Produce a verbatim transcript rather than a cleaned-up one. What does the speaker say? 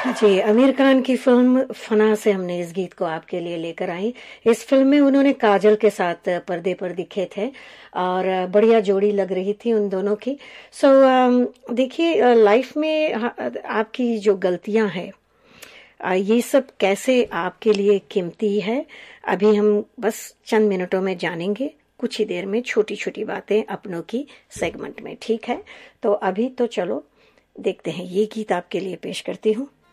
जी, आमिर खान की फ़िल्म फना से हमने इस गीत को आपके लिए लेकर आई। इस फ़िल्म में उन्होंने काजल के साथ पर्दे पर दिखे थे और बढ़िया जोड़ी लग रही थी उन दोनों की। सो अम, देखिए अ, लाइफ़ में ह आपकी जो गलतियाँ हैं अ, ये सब कैसे आपके लिए कीमती है, अभी हम बस चंद मिनटों में जानेंगे, कुछ ही देर में छोटी-छोटी बातें अपनों की सेगमेंट में, ठीक है? तो अभी तो चलो देखते हैं, ये गीत आपके लिए पेश करती हूँ।